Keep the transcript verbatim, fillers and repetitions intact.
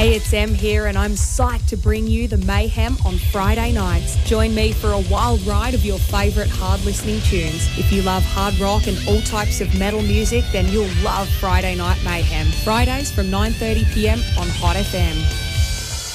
Hey, it's Em here, and I'm psyched to bring you the mayhem on Friday nights. Join me for a wild ride of your favourite hard listening tunes. If you love hard rock and all types of metal music, then you'll love Friday Night Mayhem. Fridays from nine thirty p m on Hot F M.